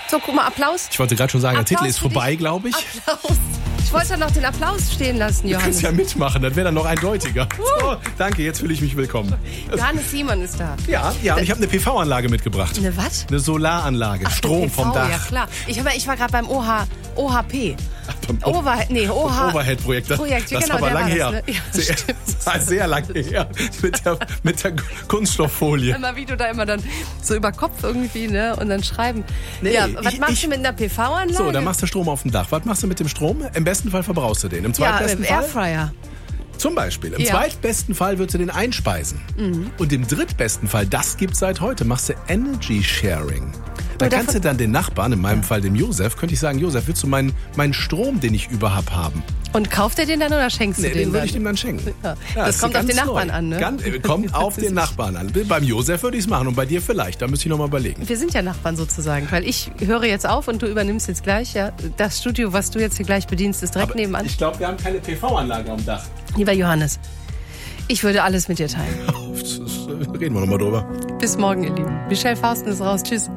So, guck mal, Applaus. Ich wollte gerade schon sagen, der Applaus Titel ist für vorbei, dich. glaube ich. Applaus. Ich wollte doch noch den Applaus stehen lassen, Du Johannes. kannst ja mitmachen, das wäre dann noch eindeutiger. So, danke, jetzt fühle ich mich willkommen. Johannes Simon ist da. Ja, und ich habe eine PV-Anlage mitgebracht. Eine was? Eine Solaranlage, Ach, Strom PV, vom Dach. Ja, klar. Ich war gerade beim OHP. Overhead-Projekt. Projekt, Das ist genau, aber der lang war her. das, ne? Ja, Das war sehr lang her. Mit der Kunststofffolie. Immer wie du da immer dann so über Kopf irgendwie, ne? Und dann schreiben. Nee, ja, was machst du mit einer PV-Anlage? So, dann machst du Strom auf dem Dach. Was machst du mit dem Strom? Im besten Fall verbrauchst du den. Im zweitbesten Fall? Airfryer. Zum Beispiel. Im Ja. zweitbesten Fall würdest du den einspeisen. Und im drittbesten Fall, das gibt's seit heute, machst du Energy Sharing. Da kannst du dann den Nachbarn, in meinem Fall dem Josef, könnte ich sagen, Josef, willst du meinen Strom, den ich überhaupt haben? Und kauft er den dann oder schenkst du den Den dann? würde ich dem dann schenken. Ja. Ja, Das kommt auf den Nachbarn an, ne? Kommt auf den Nachbarn an. Beim Josef würde ich es machen und bei dir vielleicht. Da müsste ich noch mal überlegen. Wir sind ja Nachbarn sozusagen, weil ich höre jetzt auf und du übernimmst jetzt gleich. Ja, das Studio, was du jetzt hier gleich bedienst, ist direkt nebenan. Ich glaube, wir haben keine PV-Anlage am Dach. Lieber Johannes, ich würde alles mit dir teilen. Reden wir noch mal drüber. Bis morgen, ihr Lieben. Michelle Fausten ist raus. Tschüss.